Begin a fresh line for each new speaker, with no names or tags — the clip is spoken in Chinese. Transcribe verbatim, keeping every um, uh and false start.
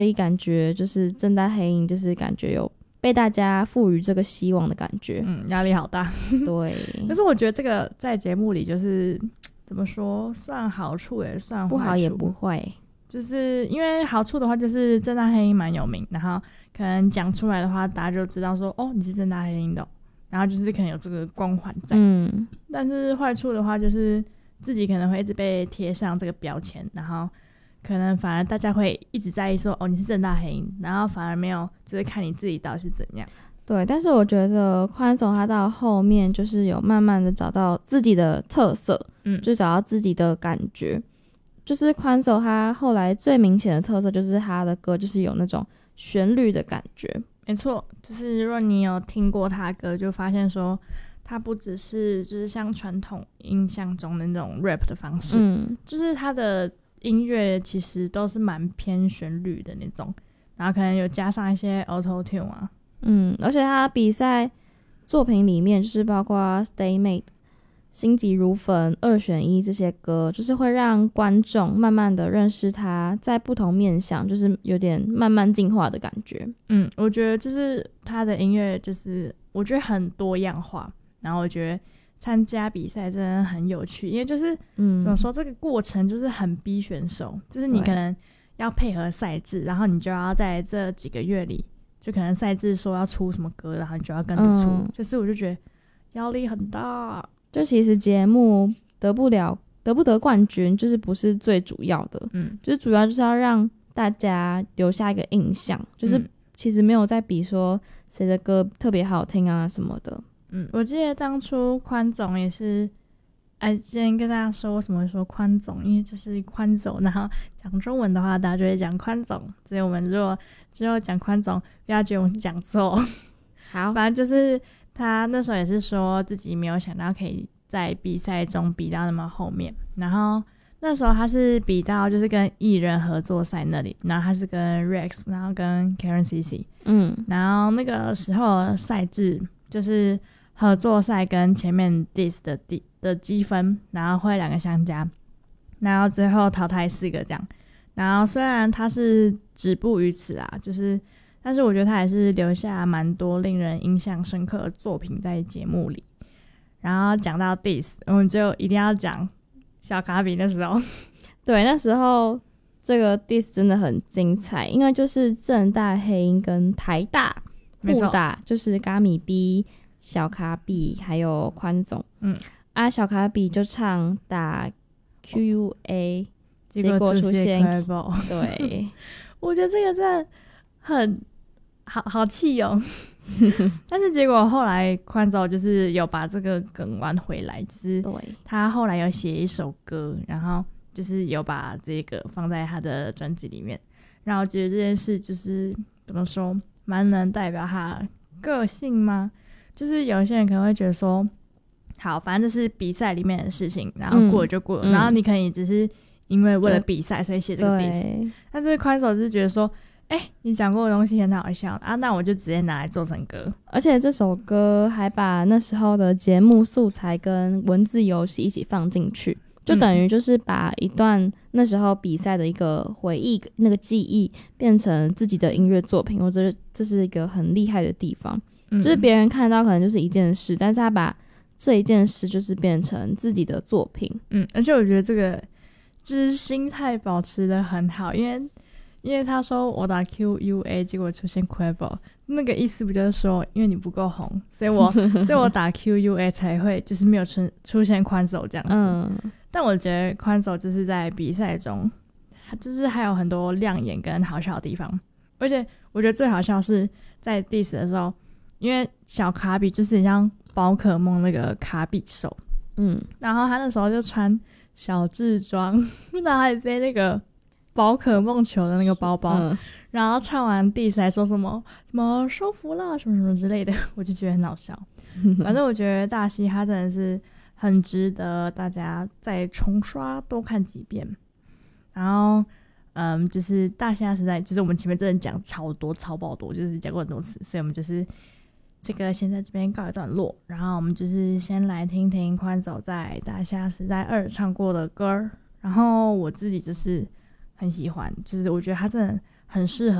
以感觉就是政大黑鹰就是感觉有被大家赋予这个希望的感觉。
嗯，压力好大。
对，
可是我觉得这个在节目里就是怎么说，算好处也算坏处，
不好也不坏。
就是因为好处的话，就是政大黑鹰蛮有名，然后可能讲出来的话，大家就知道说，哦，你是政大黑鹰的，然后就是可能有这个光环在。
嗯，
但是坏处的话，就是自己可能会一直被贴上这个标签，然后可能反而大家会一直在意说，哦，你是政大黑鹰，然后反而没有就是看你自己到底是怎样。
对，但是我觉得宽总他到后面就是有慢慢的找到自己的特色，
嗯，
就找到自己的感觉。就是宽总他后来最明显的特色就是他的歌就是有那种旋律的感觉。
没错，就是如果你有听过他的歌，就发现说他不只是就是像传统印象中的那种 rap 的方式，
嗯，
就是他的音乐其实都是蛮偏旋律的那种，然后可能有加上一些 auto tune 啊。
嗯，而且他比赛作品里面就是包括 Stay Made、心急如焚、二选一这些歌，就是会让观众慢慢的认识他在不同面向，就是有点慢慢进化的感觉。
嗯，我觉得就是他的音乐就是我觉得很多样化，然后我觉得参加比赛真的很有趣，因为就是
嗯，
怎么说，这个过程就是很逼选手，就是你可能要配合赛制，然后你就要在这几个月里，就可能赛制说要出什么歌，然后你就要跟着出，
嗯，
就是我就觉得压力很大。
就其实节目得不了得不得冠军就是不是最主要的，
嗯，
就是主要就是要让大家留下一个印象，就是其实没有在比说谁的歌特别好听啊什么的。
嗯，我记得当初宽总也是，哎，先跟大家说为什么会说宽总，因为就是宽总，然后讲中文的话，大家就会讲宽总，所以我们如果之后讲宽总，不要觉得我们讲错。
好，
反正就是他那时候也是说自己没有想到可以在比赛中比到那么后面，然后那时候他是比到就是跟艺人合作赛那里，然后他是跟 Rex， 然后跟 Karen C C，
嗯，
然后那个时候赛制就是合作赛跟前面 Diss 的的积分，然后会两个相加，然后最后淘汰四个这样。然后虽然他是止步于此啊，就是但是我觉得他还是留下蛮多令人印象深刻的作品在节目里。然后讲到 Diss， 我们就一定要讲小卡比那时候。
对，那时候这个 Diss 真的很精彩，因为就是政大黑鹰跟台大互打，就是咖米 B、小卡比还有宽总。
嗯，
啊，小卡比就唱打 Q U A， 结果出现 对，
我觉得这个真的很好好气哦。但是结果后来宽总就是有把这个梗玩回来，就是他后来有写一首歌，然后就是有把这个放在他的专辑里面，然后我觉得这件事就是怎么说，蛮能代表他个性吗？就是有些人可能会觉得说，好，反正这是比赛里面的事情，然后过了就过了，嗯、然后你可以只是因为为了比赛所以写这个 diss， 但是宽手就是觉得说，哎、欸，你讲过的东西很好笑啊，那我就直接拿来做成歌。
而且这首歌还把那时候的节目素材跟文字游戏一起放进去，就等于就是把一段那时候比赛的一个回忆、那个记忆变成自己的音乐作品，我觉得这是一个很厉害的地方。嗯、就是别人看到可能就是一件事，但是他把这一件事就是变成自己的作品。
嗯，而且我觉得这个就是心态保持得很好，因为因为他说我打 Q U A 结果出现 Quavo， 那个意思不就是说因为你不够红，所以我所以我打 Q U A 才会就是没有出出现宽手这样子。嗯，但我觉得宽手就是在比赛中就是还有很多亮眼跟好笑的地方，而且我觉得最好笑是在 diss 的时候，因为小卡比就是很像宝可梦那个卡比兽，嗯，然后他那时候就穿小智装，然后还背那个宝可梦球的那个包包，嗯、然后唱完 diss 还说什么什么收服了什么什么之类的，我就觉得很好笑。反正我觉得大西他真的是很值得大家再重刷多看几遍。然后嗯，就是大虾时代，就是我们前面真的讲超多超爆多，就是讲过很多次，所以我们就是这个先在这边告一段落，然后我们就是先来听听宽走在大虾时代二唱过的歌，然后我自己就是很喜欢，就是我觉得他真的很适合